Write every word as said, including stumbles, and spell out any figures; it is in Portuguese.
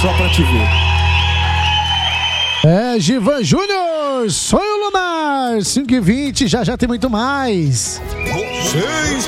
só pra te ver. É, Givan Júnior, Sonho Lunar, cinco e vinte, já já tem muito mais. Vocês